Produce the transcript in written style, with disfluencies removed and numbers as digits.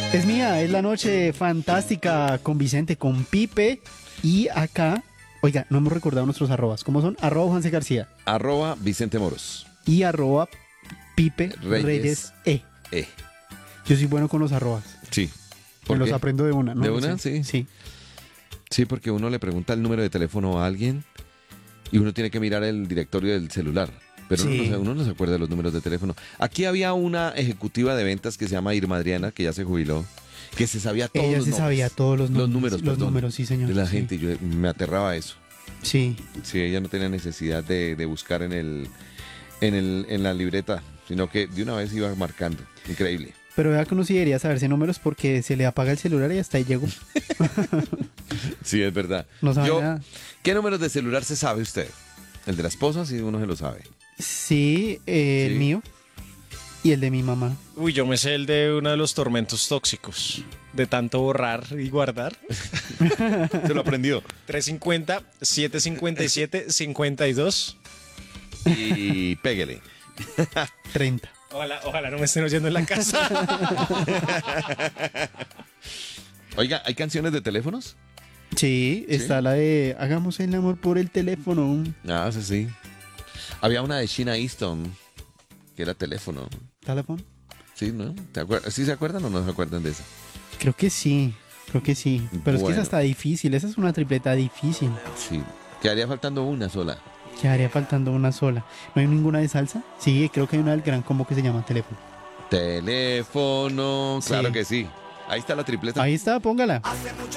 Es mía, es la noche fantástica con Vicente, con Pipe y acá, oiga, no hemos recordado nuestros arrobas. ¿Cómo son? Arroba Juanse García @Vicente Moros. y arroba Pipe Reyes E. Yo soy bueno con los arrobas. Sí. Me los aprendo de una, ¿no? ¿De una? Sí. Sí. Sí, porque uno le pregunta el número de teléfono a alguien y uno tiene que mirar el directorio del celular. Pero Sí. uno no se acuerda de los números de teléfono. Aquí había una ejecutiva de ventas que se llama Irma Adriana, que ya se jubiló, que se sabía todos Ella los se nombres. sabía todos los números. números, Los perdón, números, sí, señor. de la Sí. gente. Y yo me aterraba eso. Sí. Sí, ella no tenía necesidad de buscar en la libreta, sino que de una vez iba marcando. Increíble. Pero vea que uno sí debería saberse números porque se le apaga el celular y hasta ahí llegó. Sí, es verdad. No sabe nada. ¿Qué números de celular se sabe usted? El de la esposa, sí, uno se lo sabe. Sí, el Sí. mío y el de mi mamá. Uy, yo me sé el de uno de los tormentos tóxicos. De tanto borrar y guardar. Se lo aprendió. 350, 757, 52. Y péguele. 30. Ojalá no me estén oyendo en la casa. Oiga, ¿hay canciones de teléfonos? Sí, está la de Hagamos el amor por el teléfono. Ah, sí, sí. Había una de Sheena Easton, que era teléfono. ¿Teléfono? Sí, ¿no? ¿Sí se acuerdan o no se acuerdan de esa? Creo que sí. Pero es que Bueno. esa está difícil. Esa es una tripleta difícil. Sí. Quedaría faltando una sola. Quedaría faltando una sola. ¿No hay ninguna de salsa? Sí, creo que hay una del Gran Combo que se llama Teléfono. Teléfono. Sí. Claro que sí. Ahí está la tripleta. Ahí está, póngala. Hace mucho